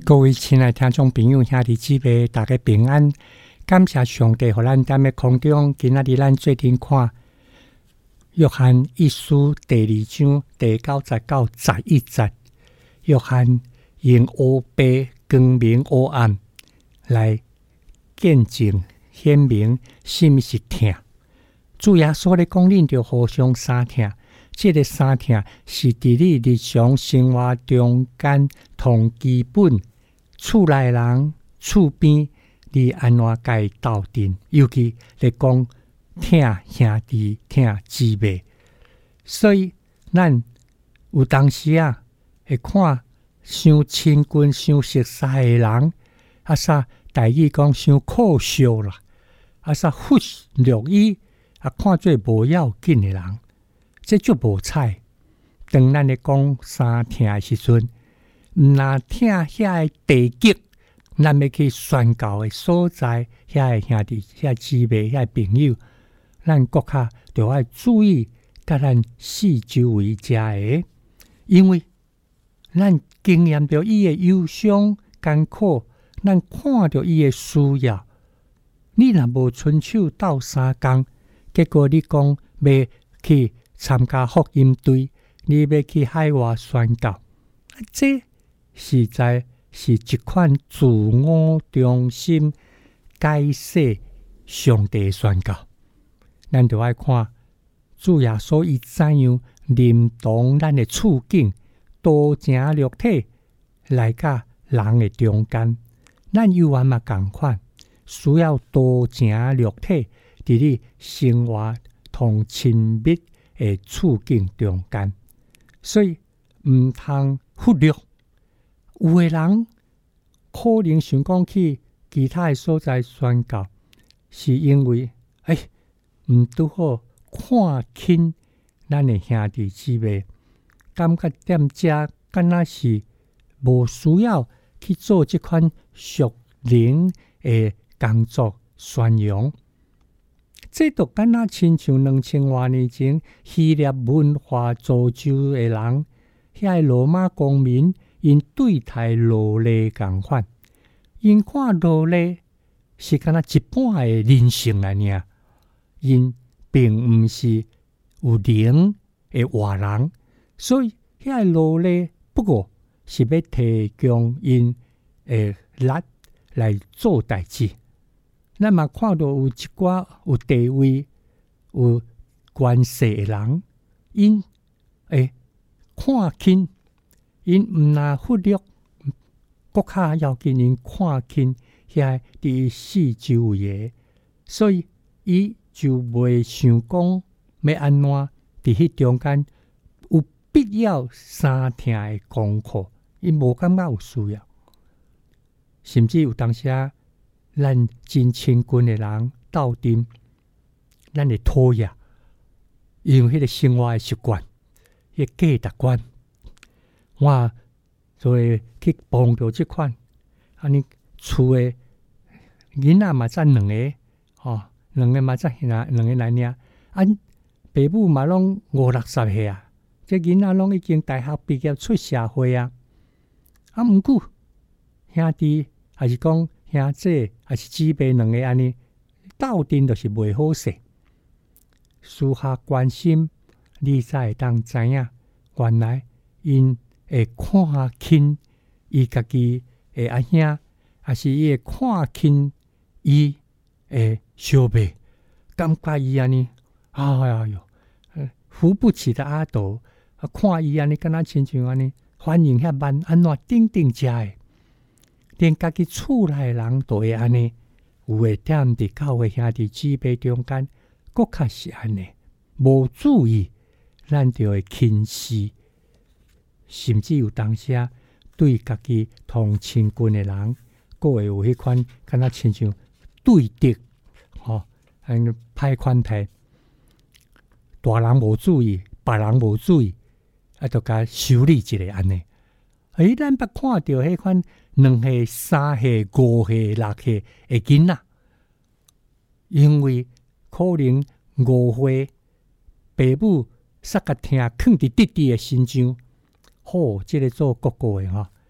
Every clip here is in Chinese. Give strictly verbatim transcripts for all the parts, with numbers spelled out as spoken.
各位亲爱的听众朋友、兄弟姊妹，大家平安！感谢上帝，让咱踮咧空中，今仔日咱做阵看约翰一書第二章第九十到十一節。約翰用黑白光明黑暗來見證顯明什麼是疼。主耶穌咧講，恁着互相相疼。這個相疼是佇你日常生活中間同基本厝內人厝邊你安怎甲伊鬥陣，尤其咧講疼兄弟疼姊妹。所以咱有當時啊會看傷親近傷熟悉的人，啊啥台語講傷可惜啦，啊啥忽略伊啊看做無要緊的人，這就無彩。當咱咧講相疼的時陣，毋若疼遐個地極，咱要去宣教的所在，遐個兄弟、遐姊妹、遐朋友，咱國較就要注意，甲咱四周圍遮個，因為咱經驗到伊的憂傷艱苦，咱看到伊的需要，你若無伸手鬥相共，結果你講要去參加福音隊，你要去海外宣教，這實在是一款自我中心、解釋上帝宣教。咱就愛看主耶穌伊怎樣認同咱的處境，多正立體來甲人的中間。咱有完嘛共款，需要多正立體佇你生活同親密的處境中間，所以毋通忽略。有的人可能想講去其他的所在宣教，是因為誒毋拄好看輕咱的兄弟姊妹，感覺踮遮敢若是無需要去做這款屬靈的工作宣揚。這就敢若親像兩千多年前希臘文化造就的人，遐羅馬公民因對待奴隸共款，因看奴隸是敢若一半的人性來爾，因並毋是有靈的活人，所以遐奴隸不過是要提供因的力來做代志。咱嘛看到有一寡有地位、有關係的人，因會看輕，因毋若忽略，國較要緊因看輕遐佇四周圍的，所以伊就袂想講要安怎佇迄中間有必要相疼的功課，伊無感覺有需要，甚至有當時啊。咱真親近的人鬥陣，咱會討厭，因為迄個生活的習慣、迄個價值觀，我就會去碰到這款。安尼厝的囡仔嘛才兩個，吼，兩個嘛才兩兩個來爾。啊，爸母嘛攏五六十歲啊，這囡仔攏已經大學畢業出社會啊。啊，毋過兄弟還是講。兄姐還是姊妹兩個安尼鬥陣，就是袂好勢。私下關心，你才會當知影，原來因會看輕伊家己的阿兄，還是伊會看輕伊的小妹，感覺伊安尼，哎呀喲，扶不起的阿斗，看伊安尼，敢若親像安尼，反應遐慢，安怎頂頂遮的。連家己厝內人都會安尼，有會踮佇教會兄弟姊妹中間，閣較是安尼，無注意，咱就會輕視，甚至有當時啊，對家己同親近的人，閣會有迄款，敢若親像對敵，吼、哦，安尼歹款待，大人無注意，別人無注意，啊，就甲修理一下安尼。誒，咱捌看到迄款兩歲、三歲、五歲、六歲的囡仔，因為可能誤會爸母煞甲聽囥佇弟弟的身上，好，這個做哥哥的吼，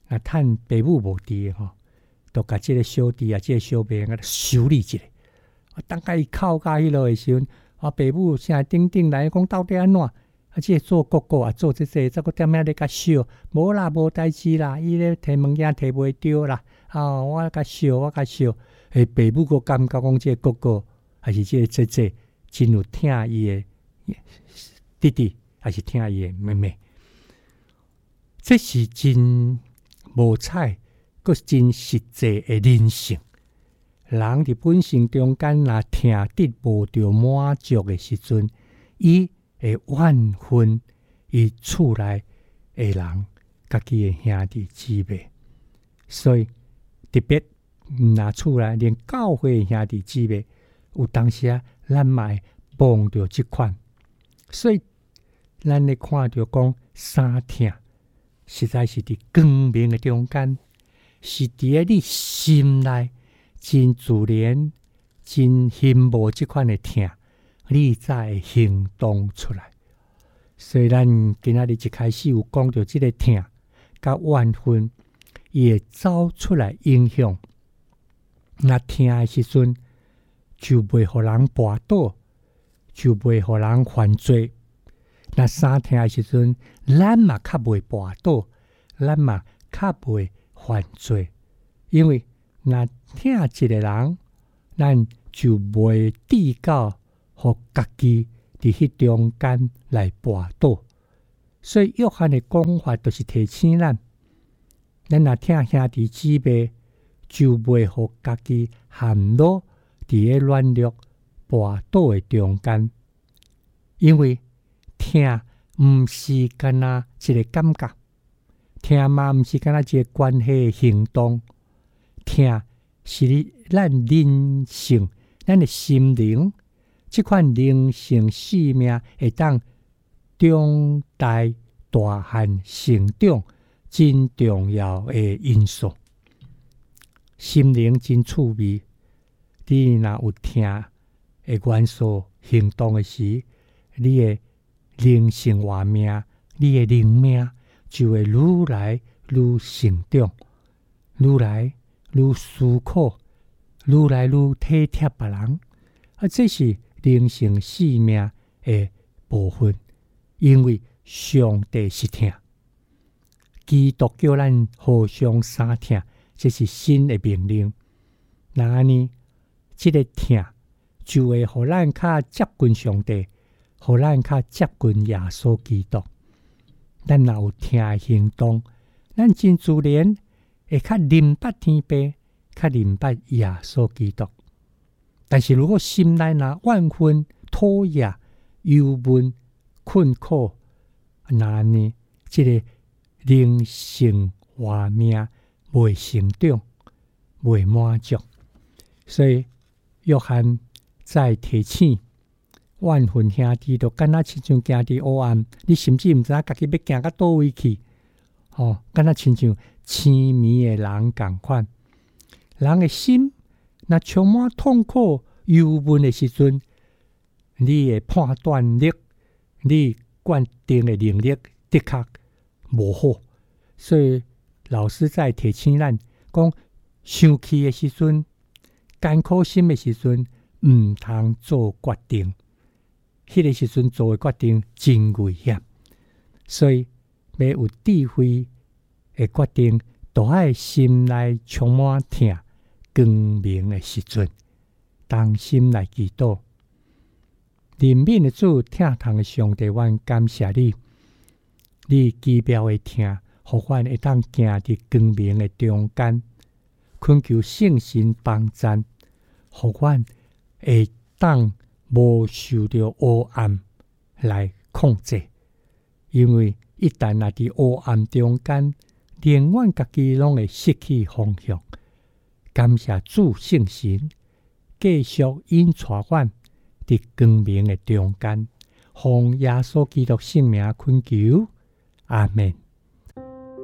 啊，趁爸母无伫吼，都甲即个小弟啊，即、這個小妹啊修理一下。啊，等下伊哭甲迄落的时阵，啊，爸母声顶顶来讲到底安怎？啊，即个做哥哥啊，做即这，再搁踮遐咧甲笑，无啦，无代志啦，伊咧摕物件摕袂着啦。啊，我甲笑，我甲笑。诶，爸母个感觉讲，即个哥哥还是即个姐姐，真有疼伊的弟弟，还是疼伊的妹妹。这是真无彩，阁是真实际的人性。人伫本性中间，若疼得无着满足的时阵，伊会怨恨伊厝内的人，家己的兄弟姊妹。所以特别若厝内连教会的兄弟姊妹，有当时啊，咱嘛会望着即款。所以咱咧看着讲三疼，实在是伫光明的中间，是伫咧你心内真自然、真稀无即款的疼，你才会行动出来。所以咱今仔日一开始有讲到即个疼甲怨恨，伊会走出来影响。若疼的时阵，就袂互人跋倒，就袂互人犯罪。若三疼的时阵，咱嘛较袂跋倒，咱嘛较袂犯罪。因为若疼一个人，咱就袂致到互家己伫迄中间来跋倒。所以约翰的讲法就是提醒咱，咱若疼兄弟姊妹，就袂互家己陷落伫个软弱跋倒的中间。因为疼毋是干那一个感觉，疼嘛毋是干那一个关系行动，疼是咱人性、咱的心灵，即款灵性生命会当中大大汉成长真重要的因素。心灵真趣味，你若有疼的元素行动的时，你的灵性活命，你的灵命就会愈来愈成长，愈来愈思考，愈来愈体贴别人。啊，这是灵性生命的部分，因为上帝是疼，基督叫咱互相相疼，这是新的命令。那安尼，这个疼就会互咱较接近上帝，互咱较接近耶稣基督。咱若有疼的行动，咱真自然会较明白天父，较明白耶稣基督。但是如果心内若怨恨、讨厌、忧闷、困苦，那安尼，这个灵性活命未成长，未满足。所以约翰再提醒怨恨兄弟，就敢若亲像行伫黑暗，你甚至毋知影家己要行到倒位去。哦，敢若亲像痴迷的人共款。人的心若充满痛苦、忧闷的时阵，你的判断力、你决定的能力的确无好。所以老师在提醒咱讲，生气的时阵、艰苦心的时阵，毋通做决定。迄个时阵做的决定真危险，所以要有智慧的决定，都爱心内充满疼、光明的时阵，当心来祈祷。怜悯的主，疼痛的上帝，阮感谢你，你奇妙的疼，互阮会当行伫光明的中间，恳求圣神帮赞，互阮会当无受到黑暗来控制。因为一旦若伫黑暗中间，连阮家己拢会失去方向。感谢主圣神，继续引带阮伫光明的中间，奉耶稣基督圣名恳求，阿们。